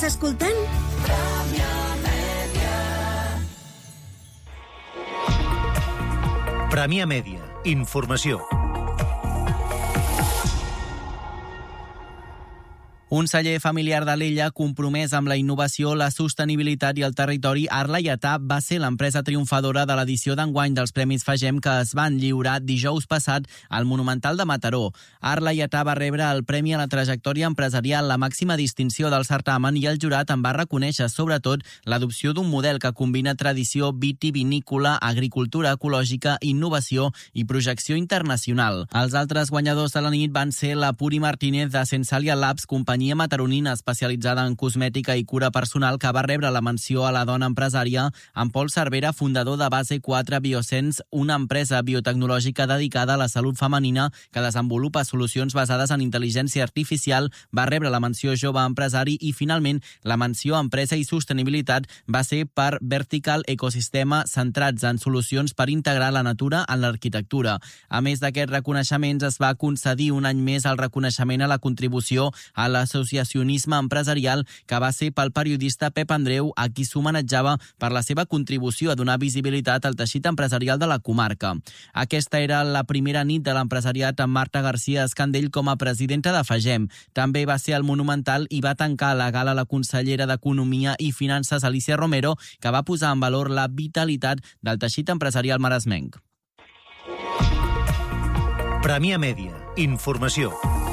Estàs escoltant? Premià Mèdia. Informació. Un celler familiar de l'Ella compromès amb la innovació, la sostenibilitat i el territori, Arla Iatà va ser l'empresa triomfadora de l'edició d'enguany dels Premis FAGEM que es van lliurar dijous passat al Monumental de Mataró. Arla Iatà va rebre el Premi a la Trajectòria Empresarial, la màxima distinció del certamen, i el jurat en va reconèixer sobretot l'adopció d'un model que combina tradició vitivinícola, agricultura ecològica, innovació i projecció internacional. Els altres guanyadors de la nit van ser la Puri Martínez de Sensalia Labs, companyia mataronina especialitzada en cosmètica i cura personal, que va rebre la menció a la dona empresària, en Pol Cervera, fundador de Base 4 Biosens, una empresa biotecnològica dedicada a la salut femenina que desenvolupa solucions basades en intel·ligència artificial, va rebre la menció jove empresari, i finalment la menció empresa i sostenibilitat va ser per Vertical Ecosistema, centrats en solucions per integrar la natura en l'arquitectura. A més d'aquests reconeixements, es va concedir un any més el reconeixement a la contribució a l'associacionisme empresarial, que va ser pel periodista Pep Andreu, a qui s'homenatjava per la seva contribució a donar visibilitat al teixit empresarial de la comarca. Aquesta era la primera nit de l'empresariat amb Marta García Escandell com a presidenta de FAGEM. També va ser al Monumental i va tancar la gala la consellera d'Economia i Finances, Alicia Romero, que va posar en valor la vitalitat del teixit empresarial maresmenc. Premià Mèdia. Informació.